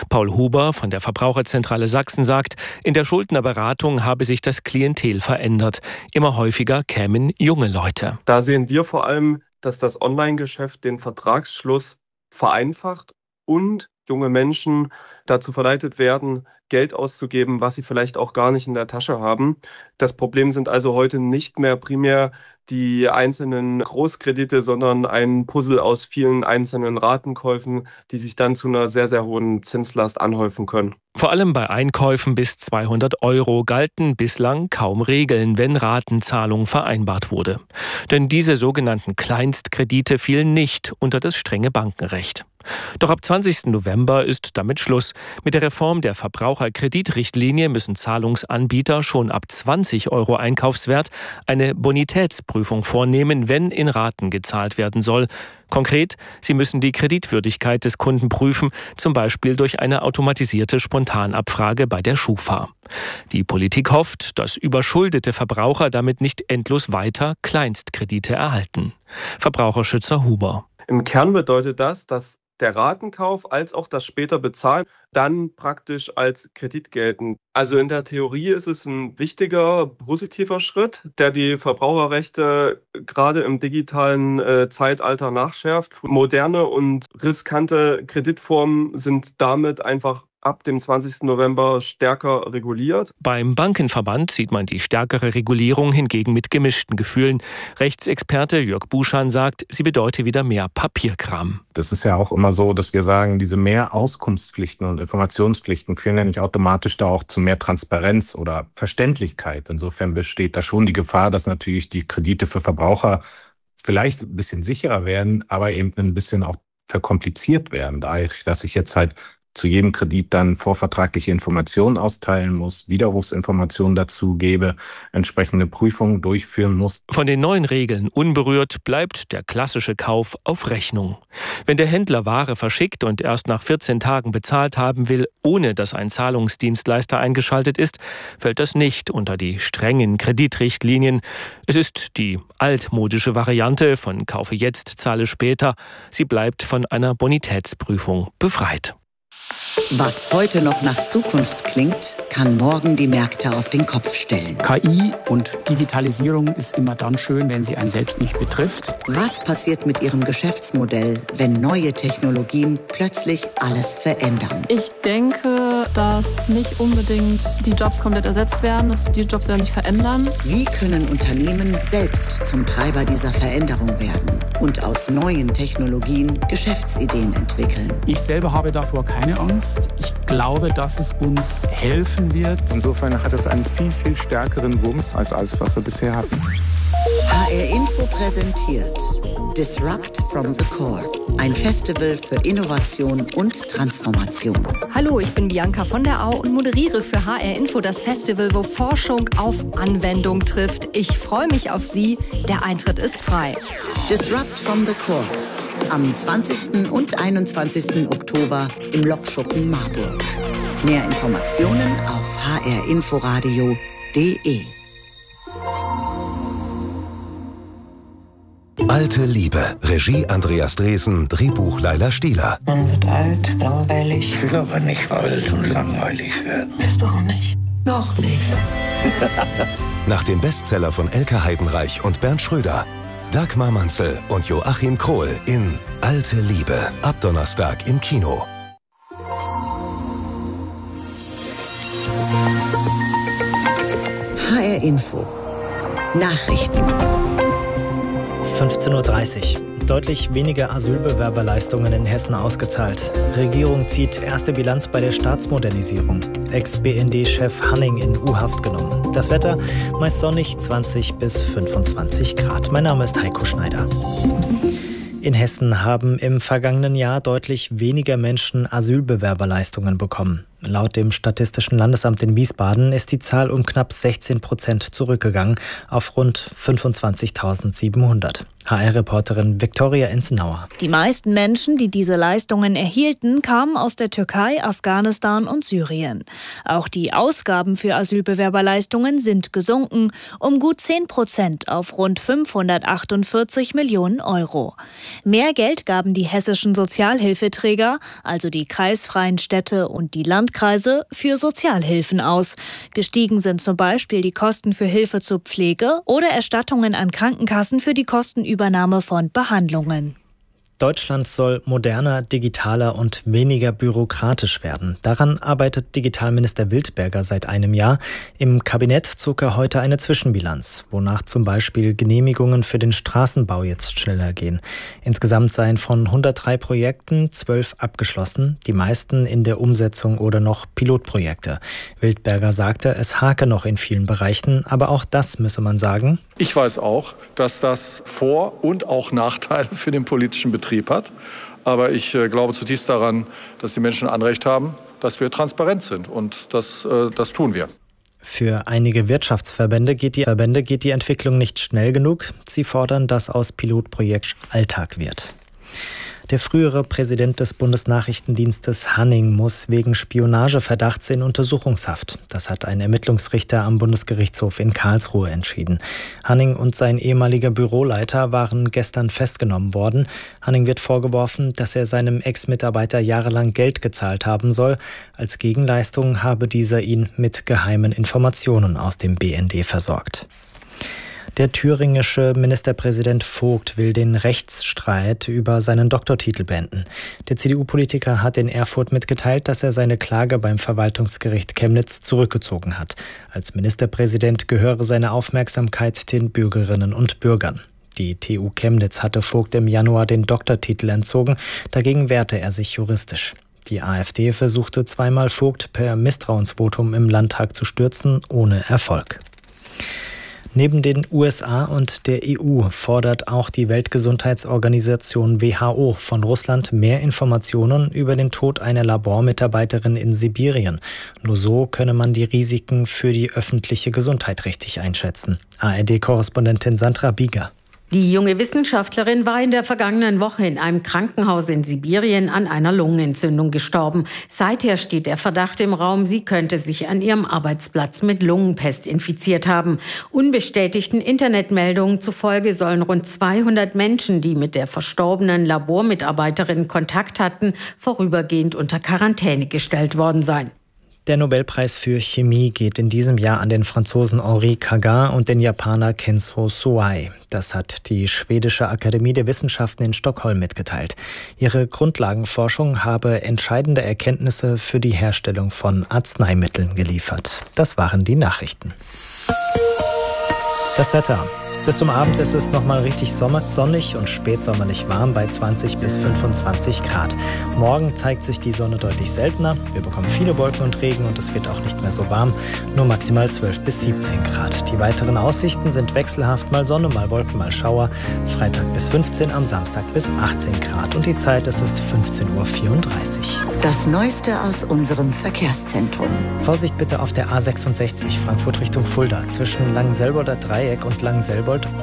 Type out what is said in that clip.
Paul Huber von der Verbraucherzentrale Sachsen sagt, in der Schuldnerberatung habe sich das Klientel verändert. Immer häufiger kämen junge Leute. Da sehen wir vor allem, dass das Online-Geschäft den Vertragsschluss vereinfacht und junge Menschen dazu verleitet werden, Geld auszugeben, was sie vielleicht auch gar nicht in der Tasche haben. Das Problem sind also heute nicht mehr primär die einzelnen Großkredite, sondern ein Puzzle aus vielen einzelnen Ratenkäufen, die sich dann zu einer sehr, sehr hohen Zinslast anhäufen können. Vor allem bei Einkäufen bis 200 € galten bislang kaum Regeln, wenn Ratenzahlung vereinbart wurde. Denn diese sogenannten Kleinstkredite fielen nicht unter das strenge Bankenrecht. Doch ab 20. November ist damit Schluss. Mit der Reform der Verbraucherkreditrichtlinie müssen Zahlungsanbieter schon ab 20 € Einkaufswert eine Bonitätsprüfung vornehmen, wenn in Raten gezahlt werden soll. Konkret, sie müssen die Kreditwürdigkeit des Kunden prüfen, zum Beispiel durch eine automatisierte Spontanabfrage bei der Schufa. Die Politik hofft, dass überschuldete Verbraucher damit nicht endlos weiter Kleinstkredite erhalten. Verbraucherschützer Huber. Im Kern bedeutet das, dass der Ratenkauf als auch das später Bezahlen dann praktisch als Kredit gelten. Also in der Theorie ist es ein wichtiger, positiver Schritt, der die Verbraucherrechte gerade im digitalen Zeitalter nachschärft. Moderne und riskante Kreditformen sind damit einfach ab dem 20. November stärker reguliert. Beim Bankenverband sieht man die stärkere Regulierung hingegen mit gemischten Gefühlen. Rechtsexperte Jörg Buschan sagt, sie bedeute wieder mehr Papierkram. Das ist ja auch immer so, dass wir sagen, diese mehr Auskunftspflichten und Informationspflichten führen ja nicht automatisch da auch zu mehr Transparenz oder Verständlichkeit. Insofern besteht da schon die Gefahr, dass natürlich die Kredite für Verbraucher vielleicht ein bisschen sicherer werden, aber eben ein bisschen auch verkompliziert werden, dadurch, dass ich jetzt halt zu jedem Kredit dann vorvertragliche Informationen austeilen muss, Widerrufsinformationen dazu gebe, entsprechende Prüfungen durchführen muss. Von den neuen Regeln unberührt bleibt der klassische Kauf auf Rechnung. Wenn der Händler Ware verschickt und erst nach 14 Tagen bezahlt haben will, ohne dass ein Zahlungsdienstleister eingeschaltet ist, fällt das nicht unter die strengen Kreditrichtlinien. Es ist die altmodische Variante von Kaufe jetzt, zahle später. Sie bleibt von einer Bonitätsprüfung befreit. Was heute noch nach Zukunft klingt, kann morgen die Märkte auf den Kopf stellen. KI und Digitalisierung ist immer dann schön, wenn sie einen selbst nicht betrifft. Was passiert mit Ihrem Geschäftsmodell, wenn neue Technologien plötzlich alles verändern? Ich denke, dass nicht unbedingt die Jobs komplett ersetzt werden. Die Jobs werden sich verändern. Wie können Unternehmen selbst zum Treiber dieser Veränderung werden und aus neuen Technologien Geschäftsideen entwickeln? Ich selber habe davor keine Angst. Ich glaube, dass es uns helfen wird. Insofern hat es einen viel, viel stärkeren Wumms als alles, was wir bisher hatten. HR Info präsentiert Disrupt from the Core. Ein Festival für Innovation und Transformation. Hallo, ich bin Bianca von der Au und moderiere für HR Info das Festival, wo Forschung auf Anwendung trifft. Ich freue mich auf Sie. Der Eintritt ist frei. Disrupt from the Core. Am 20. und 21. Oktober im Lokschuppen Marburg. Mehr Informationen auf hrinforadio.de. Alte Liebe. Regie Andreas Dresen, Drehbuch Laila Stieler. Man wird alt, langweilig. Ich will aber nicht alt und langweilig werden. Bist du auch nicht. Noch nicht. Nach dem Bestseller von Elke Heidenreich und Bernd Schröder. Dagmar Manzel und Joachim Krohl in Alte Liebe. Ab Donnerstag im Kino. HR Info. Nachrichten. 15:30 Uhr. Deutlich weniger Asylbewerberleistungen in Hessen ausgezahlt. Regierung zieht erste Bilanz bei der Staatsmodernisierung. Ex-BND-Chef Hanning in U-Haft genommen. Das Wetter meist sonnig, 20 bis 25 Grad. Mein Name ist Heiko Schneider. In Hessen haben im vergangenen Jahr deutlich weniger Menschen Asylbewerberleistungen bekommen. Laut dem Statistischen Landesamt in Wiesbaden ist die Zahl um knapp 16% zurückgegangen auf rund 25.700. HR-Reporterin Viktoria Enzenauer. Die meisten Menschen, die diese Leistungen erhielten, kamen aus der Türkei, Afghanistan und Syrien. Auch die Ausgaben für Asylbewerberleistungen sind gesunken um gut 10% auf rund 548 Millionen Euro. Mehr Geld gaben die hessischen Sozialhilfeträger, also die kreisfreien Städte und die Landkreise, für Sozialhilfen aus. Gestiegen sind zum Beispiel die Kosten für Hilfe zur Pflege oder Erstattungen an Krankenkassen für die Kostenübernahme von Behandlungen. Deutschland soll moderner, digitaler und weniger bürokratisch werden. Daran arbeitet Digitalminister Wildberger seit einem Jahr. Im Kabinett zog er heute eine Zwischenbilanz, wonach zum Beispiel Genehmigungen für den Straßenbau jetzt schneller gehen. Insgesamt seien von 103 Projekten 12 abgeschlossen, die meisten in der Umsetzung oder noch Pilotprojekte. Wildberger sagte, es hake noch in vielen Bereichen, aber auch das müsse man sagen. Ich weiß auch, dass das Vor- und auch Nachteile für den politischen Betrieb hat. Aber ich glaube zutiefst daran, dass die Menschen Anrecht haben, dass wir transparent sind. Und das tun wir. Für einige Wirtschaftsverbände geht die Entwicklung nicht schnell genug. Sie fordern, dass aus Pilotprojekt Alltag wird. Der frühere Präsident des Bundesnachrichtendienstes Hanning muss wegen Spionageverdachts in Untersuchungshaft. Das hat ein Ermittlungsrichter am Bundesgerichtshof in Karlsruhe entschieden. Hanning und sein ehemaliger Büroleiter waren gestern festgenommen worden. Hanning wird vorgeworfen, dass er seinem Ex-Mitarbeiter jahrelang Geld gezahlt haben soll. Als Gegenleistung habe dieser ihn mit geheimen Informationen aus dem BND versorgt. Der thüringische Ministerpräsident Vogt will den Rechtsstreit über seinen Doktortitel beenden. Der CDU-Politiker hat in Erfurt mitgeteilt, dass er seine Klage beim Verwaltungsgericht Chemnitz zurückgezogen hat. Als Ministerpräsident gehöre seine Aufmerksamkeit den Bürgerinnen und Bürgern. Die TU Chemnitz hatte Vogt im Januar den Doktortitel entzogen. Dagegen wehrte er sich juristisch. Die AfD versuchte zweimal Vogt per Misstrauensvotum im Landtag zu stürzen, ohne Erfolg. Neben den USA und der EU fordert auch die Weltgesundheitsorganisation WHO von Russland mehr Informationen über den Tod einer Labormitarbeiterin in Sibirien. Nur so könne man die Risiken für die öffentliche Gesundheit richtig einschätzen. ARD-Korrespondentin Sandra Bieger. Die junge Wissenschaftlerin war in der vergangenen Woche in einem Krankenhaus in Sibirien an einer Lungenentzündung gestorben. Seither steht der Verdacht im Raum, sie könnte sich an ihrem Arbeitsplatz mit Lungenpest infiziert haben. Unbestätigten Internetmeldungen zufolge sollen rund 200 Menschen, die mit der verstorbenen Labormitarbeiterin Kontakt hatten, vorübergehend unter Quarantäne gestellt worden sein. Der Nobelpreis für Chemie geht in diesem Jahr an den Franzosen Henri Kagan und den Japaner Kenzo Suai. Das hat die Schwedische Akademie der Wissenschaften in Stockholm mitgeteilt. Ihre Grundlagenforschung habe entscheidende Erkenntnisse für die Herstellung von Arzneimitteln geliefert. Das waren die Nachrichten. Das Wetter. Bis zum Abend ist es nochmal richtig sonnig und spätsommerlich warm bei 20 bis 25 Grad. Morgen zeigt sich die Sonne deutlich seltener. Wir bekommen viele Wolken und Regen und es wird auch nicht mehr so warm. Nur maximal 12 bis 17 Grad. Die weiteren Aussichten sind wechselhaft. Mal Sonne, mal Wolken, mal Schauer. Freitag bis 15, am Samstag bis 18 Grad. Und die Zeit, es ist 15:34 Uhr. Das Neueste aus unserem Verkehrszentrum. Vorsicht bitte auf der A66 Frankfurt Richtung Fulda. Zwischen Langenselbolder Dreieck und Langenselbold